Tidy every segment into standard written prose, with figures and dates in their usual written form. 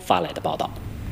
发来的报道。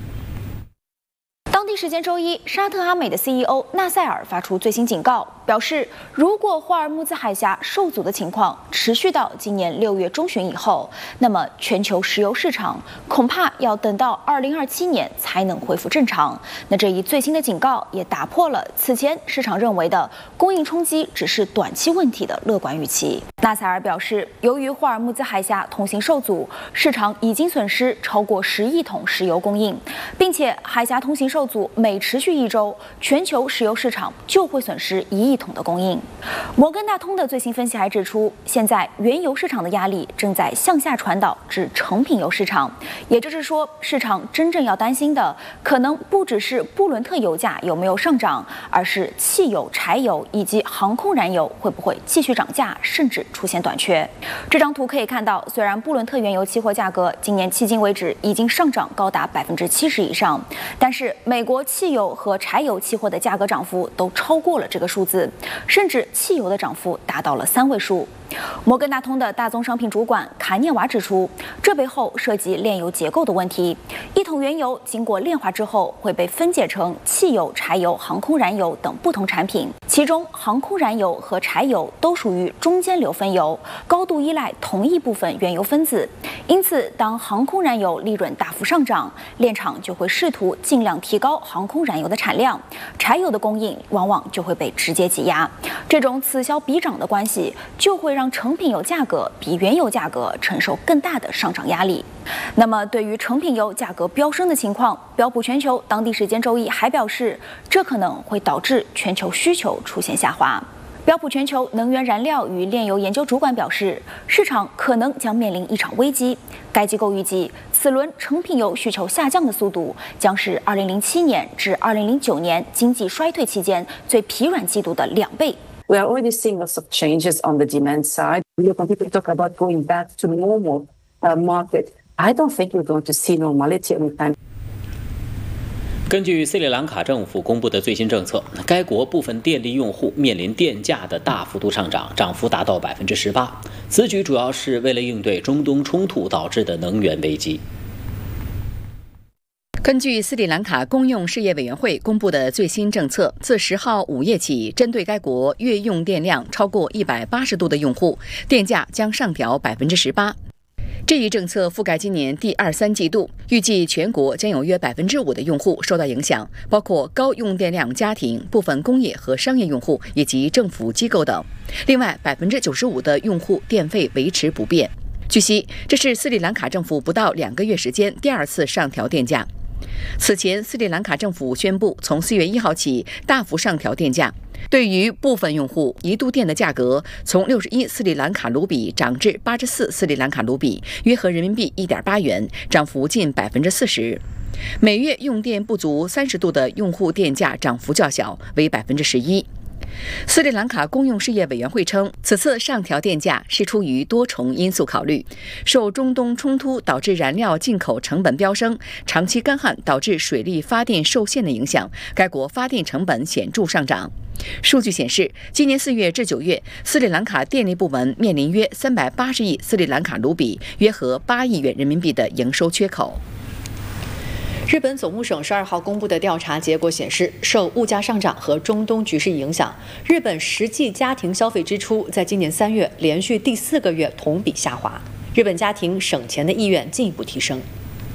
当地时间周一，沙特阿美的 CEO 纳赛尔发出最新警告，表示如果霍尔木兹海峡受阻的情况持续到今年6月中旬以后，那么全球石油市场恐怕要等到2027年才能恢复正常。那这一最新的警告也打破了此前市场认为的供应冲击只是短期问题的乐观预期。纳赛尔表示，由于霍尔木兹海峡通行受阻，市场已经损失超过10亿桶石油供应，并且海峡通行受阻每持续1周，全球石油市场就会损失1亿桶的供应。摩根大通的最新分析还指出，现在原油市场的压力正在向下传导至成品油市场，也就是说，市场真正要担心的可能不只是布伦特油价有没有上涨，而是汽油、柴油以及航空燃油会不会继续涨价，甚至出现短缺。这张图可以看到，虽然布伦特原油期货价格今年迄今为止已经上涨高达70%以上，但是美国汽油和柴油期货的价格涨幅都超过了这个数字，甚至汽油的涨幅达到了3位数。摩根大通的大宗商品主管卡涅瓦指出，这背后涉及炼油结构的问题。一桶原油经过炼化之后会被分解成汽油、柴油、航空燃油等不同产品，其中航空燃油和柴油都属于中间流分油，高度依赖同一部分原油分子。因此，当航空燃油利润大幅上涨，炼厂就会试图尽量提高航空燃油的产量，柴油的供应往往就会被直接挤压。这种此消彼长的关系就会让成品油价格比原油价格承受更大的上涨压力。那么，对于成品油价格飙升的情况，标普全球当地时间周一还表示，这可能会导致全球需求出现下滑。标普全球能源燃料与炼油研究主管表示，市场可能将面临一场危机。该机构预计，此轮成品油需求下降的速度将是2007年至2009年经济衰退期间最疲软季度的2倍。 We are already seeing lots of changes on the demand side. When people talk about going back to normal market, I don't think we're going to see normality anytime. 根据斯里兰卡政府公布的最新政策，该国部分电力用户面临电价的大幅度上涨，涨幅达到18%。此举主要是为了应对中东冲突导致的能源危机。 根据斯里兰卡公用事业委员会公布的最新政策，自10号午夜起，针对该国月用电量超过180度的用户，电价将上调18%。这一政策覆盖今年第2、3季度，预计全国将有约5%的用户受到影响，包括高用电量家庭、部分工业和商业用户以及政府机构等。另外，95%的用户电费维持不变。据悉，这是斯里兰卡政府不到2个月时间第2次上调电价。此前，斯里兰卡政府宣布从4月1号起大幅上调电价。对于部分用户，1度电的价格从61斯里兰卡卢比涨至84斯里兰卡卢比，约合人民币1.8元，涨幅近40%。每月用电不足30度的用户电价涨幅较小，为11%。斯里兰卡公用事业委员会称，此次上调电价是出于多重因素考虑，受中东冲突导致燃料进口成本飙升，长期干旱导致水力发电受限的影响，该国发电成本显著上涨。数据显示，今年4月至9月，斯里兰卡电力部门面临约380亿斯里兰卡卢比，约合8亿元人民币的营收缺口。 日本总务省12号公布的调查结果显示，受物价上涨和中东局势影响，日本实际家庭消费支出在今年3月连续第4个月同比下滑，日本家庭省钱的意愿进一步提升。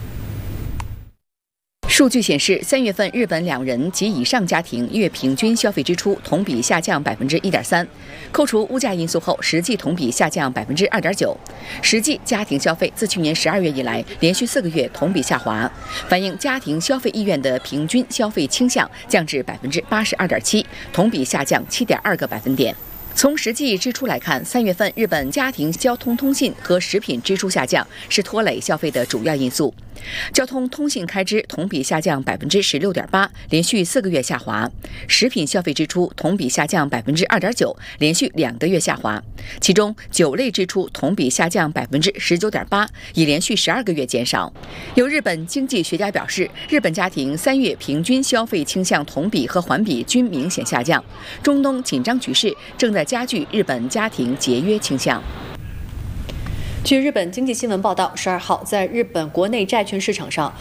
数据显示，3月份日本2人及以上家庭月平均消费支出同比下降1.3%，扣除物价因素后，实际同比下降2.9%。实际家庭消费自去年12月以来连续4个月同比下滑，反映家庭消费意愿的平均消费倾向降至82.7%，同比下降7.2个百分点。从实际支出来看，3月份日本家庭交通通信和食品支出下降是拖累消费的主要因素。交通通信开支同比下降16.8%，连续4个月下滑；食品消费支出同比下降2.9%，连续2个月下滑。其中酒类支出同比下降19.8%，已连续12个月减少。有日本经济学家表示，日本家庭3月平均消费倾向同比和环比均明显下降。中东紧张局势正在加剧日本家庭节约倾向。 据日本经济新闻报道，12号在日本国内债券市场上，